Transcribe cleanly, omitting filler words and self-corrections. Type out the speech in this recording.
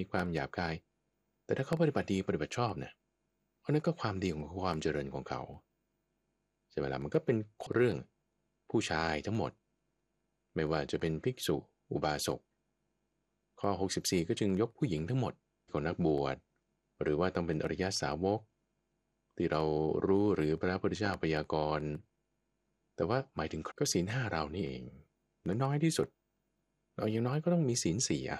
ความหยาบคายแต่ถ้าเขาปฏิบัติดีปฏิบัติชอบเนี่ยอันนั้นก็ความดีของความเจริญของเขาใช่ไหมล่ะมันก็เป็นเรื่องผู้ชายทั้งหมดไม่ว่าจะเป็นภิกษุอุบาสกข้อ64ก็จึงยกผู้หญิงทั้งหมดของนักบวชหรือว่าต้องเป็นอริยสาวกที่เรารู้หรือพระพุทธเจ้าพยากรณ์แต่ว่าหมายถึงก็ศีลห้าเรานี่เองน้อยที่สุดเราอย่างน้อยก็ต้องมีศีลสี่อะ